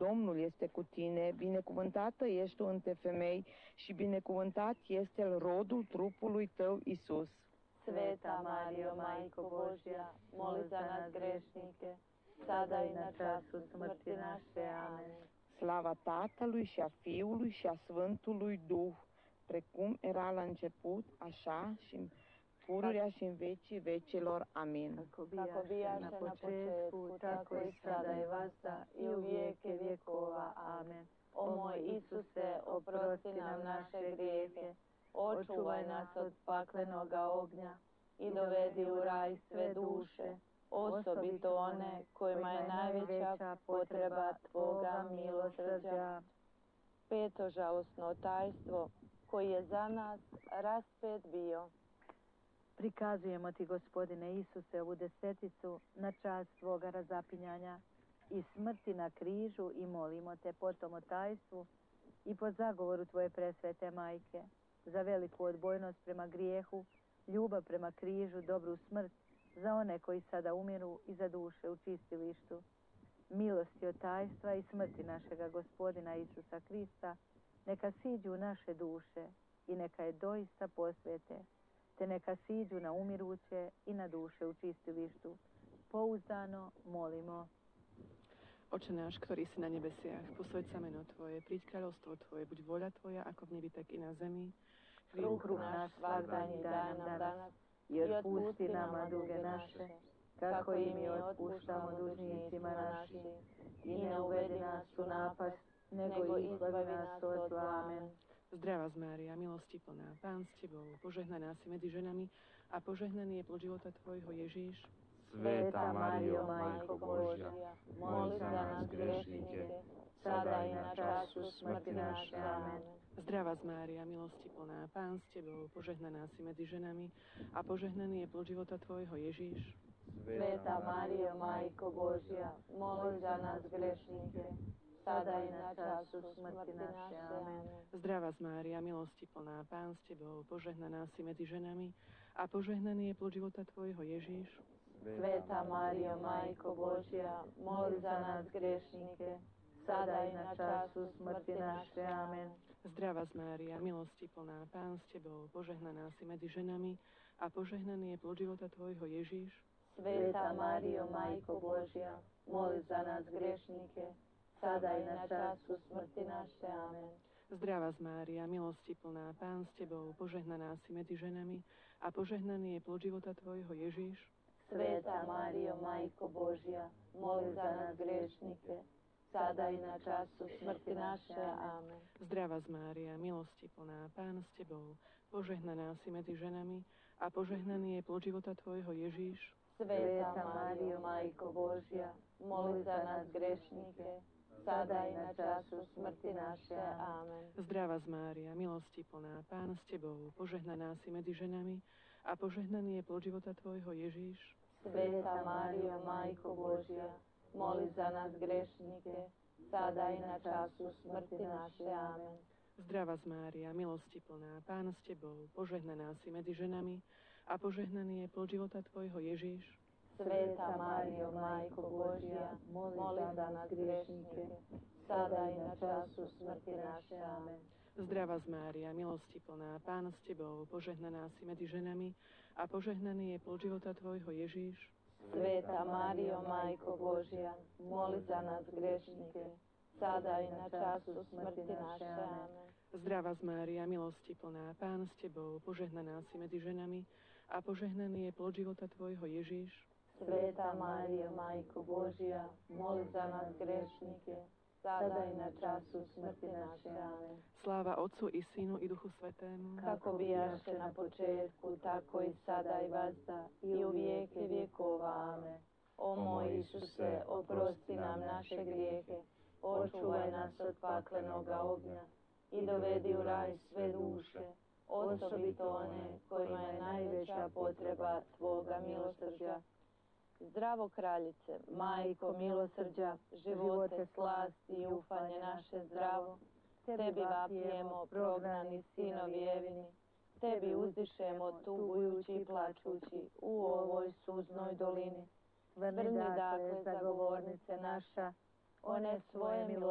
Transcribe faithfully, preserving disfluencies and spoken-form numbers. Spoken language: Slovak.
Domnul este cu tine, binecuvântată ești tu între femei și binecuvântat este rodul trupului tău, Isus. Sveta Marijo, Majko Božja, moli za nas grešnike, sada i na času smrti naše. Amen. Slava Tatălui și a Fiului și a Sfântului Duh, precum era la început, așa și pururea și în vecii vecilor. Amin. Kako bijaše na početku, tako i sada i vazda, i u vijeke vjekova. Amen. O moj Isuse, oprosti nam naše grijehe, očuvaj nas od paklenoga ognja i dovedi u raj sve duše, osobito one kojima je najveća potreba Tvoga milosrđa. Peto žalosno tajstvo, koji je za nas raspet bio. Prikazujemo Ti, Gospodine Isuse, ovu deseticu na čast Tvoga razapinjanja i smrti na križu i molimo Te po tom tajstvu i po zagovoru Tvoje presvete Majke za veliku odbojnost prema grijehu, ljubav prema križu, dobru smrt za one koji sada umiru i za duše u čistilištu. Milosti od tajstva i smrti našega Gospodina Isusa Krista neka siđu u naše duše i neka je doista posvete, te neka siđu na umiruće i na duše u čistilištu. Pouzdano molimo. Oče náš, ktorý si na nebesiach, posväť sa meno Tvoje, príď kráľovstvo Tvoje, buď vôľa Tvoja, ako v nebi, tak i na zemi. Kruh náš svakdanji daj nam danas i otpusti nama duge naše, kako i mi otpuštamo dužnicima našim. I ne uvedi nas u napast, nego izbavi nas od zla. Amen. Zdravá z Mária, milosti plná, Pán s Tebou, požehnaná si medzi ženami a požehnaný je plod života Tvojho, Ježíš. Sveta Marijo, Majko Božja, moli za nás grešnike, sada i na času smrti naše. Amen. Zdravá z Mária, milosti plná, Pán s Tebou, požehnaná si medzi ženami a požehnaný je plod života Tvojho, Ježíš. Sveta Marijo, Majko Božja, moli za nás grešnike, sada i na času smrti naše. Amen. Zdravá z Mária, milosti plná, Pán s Tebou, požehnaná si medzi ženami a požehnaný je plod života Tvojho, Ježíš. Sveta Marijo, Majko Božja, moli za nás grešnike, sada i na času smrti naše. Amen. Zdravá z Mária, milosti plná, Pán s Tebou, požehnaná si medzi ženami a požehnaný je plod života Tvojho, Ježíš. Sveta Marijo, Majko Božja, moli za nás grešnike, sada i na času smrti naše. Amen. Zdravá z Mária, milosti plná, Pán s Tebou, požehnaná si medzi ženami a požehnaný je plod života Tvojho, Ježíš. Sveta Marijo, Majko Božja, moli za nás grešnike, sada i na času smrti naše. Amen. Zdravá z Mária, milosti plná, Pán s Tebou, požehnaná si medzi ženami a požehnaný je plod života Tvojho, Ježíš. Sveta Marijo, Majko Božja, moli za nás grešnike, sada i na času smrti naše. Amen. Zdravá z Mária, milosti plná, Pán s Tebou, požehnaná si medzi ženami a požehnaný je plod života Tvojho, Ježíš. Sveta Marijo, Majko Božja, moli za nás grešnike, sada i na času smrti naše. Amen. Zdravá z Mária, milosti plná, Pán s Tebou, požehnaná si medzi ženami a požehnaný je plod života Tvojho, Ježíš. Sveta Marijo, Majko Božja, moli za nás grešnike, sada i na času smrti naše. Amen. Zdravá z Mária, milosti plná, Pán s Tebou, požehnaná si medzi ženami a požehnaný je plod života Tvojho, Ježíš. Sveta Marijo, Majko Božja, moli za nás grešnike, sada i na času smrti naše. Amen. Zdravá z Mária, milosti plná, Pán s Tebou, požehnaná si medzi ženami a požehnaný je plod života Tvojho, Ježíš. Sveta Marijo, Majko Božja, moli za nás grešnike, sada i na času smrti naše. Amen. Sláva Otcu i Synu i Duchu Svetému, kako bijaše na početku, tako i sada i vazda, i u vijeke vjekova. Amen. O moj Isuse, oprosti nam naše grijehe, očuvaj nas od paklenoga ognja i dovedi u raj sve duše, osobito one kojima je najveća potreba Tvoga milosrđa. Zdravo kraljice, majko milosrđa, živote, slasti i ufanje naše zdravo, Tebi vapijemo, prognani sinovi Evini, Tebi uzdišemo tugujući i plačući u ovoj suznoj dolini. Vrni dakle zagovornice naša, one svoje milosti